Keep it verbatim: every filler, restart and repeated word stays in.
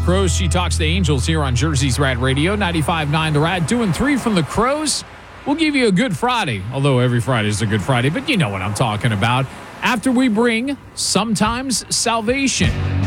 Crows. She talks to Angels here on Jersey's Rad Radio, ninety-five point nine The Rad. Doing three from the Crows. We'll give you a good Friday, although every Friday is a good Friday, but you know what I'm talking about. After we bring Sometimes Salvation.